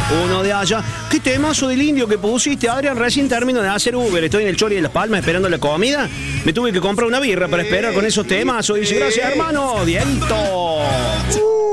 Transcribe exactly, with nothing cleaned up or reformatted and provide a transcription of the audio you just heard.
uno de allá. Qué temazo del indio que pusiste, Adrián. Recién termino de hacer Uber. Estoy en el Chori de Las Palmas esperando la comida. Me tuve que comprar una birra para esperar con esos temas. Dice, gracias, hermano. Dieguito.